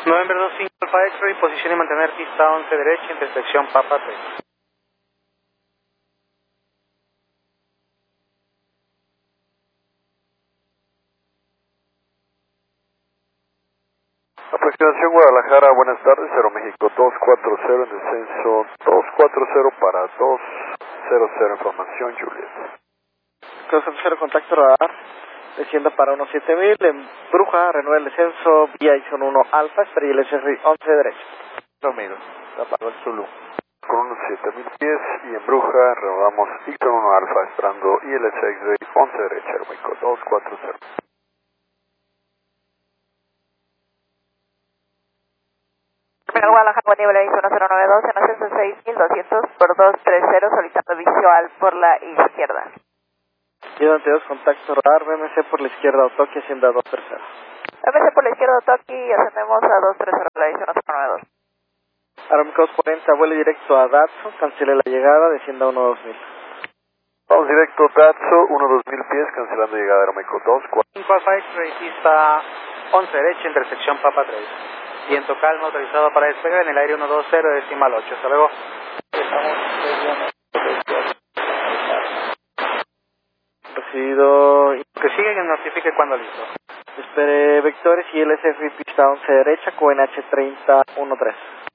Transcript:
November 25 Alpha X-Ray, posición y mantener pista 11 derecha, intersección Papa 3. Aproximación Guadalajara, buenas tardes, Aeroméxico 240 en descenso 240 para 200, información Juliet. 200, contacto radar, descienda para 17000, en Bruja, renueve el descenso, vía Ixon 1 Alfa, espera y el SRI 11 derecha. Dormido, tapado el Zulu. Con unos 7000 pies y en Bruja renovamos Ixon 1 Alfa esperando ILS X-Ray 11 derecha, Aeroméxico 240. Guadalajara, buen nivel ahí, 1092, en ascenso 6200 por 230, solicitando visual por la izquierda. Y 22, contacto radar, BMC por la izquierda, Otoki, hacienda 230. MC por la izquierda, Toki, ascendemos a 230, la edición 1092. Aeroméxico 240, vuelo directo a Datsun, cancele la llegada, descienda 12000. Vamos directo Datsun, 12000 pies, cancelando llegada Aeroméxico 240. 5 Alpha X-Ray, pista 11 derecha, intersección Papa 3. Viento calmo, autorizado para despegar en el aire 120, decimal 8. Hasta luego. Recibido. Que siga y notifique cuando listo. Espere vectores y LSF pista 11 derecha, QNH 3013.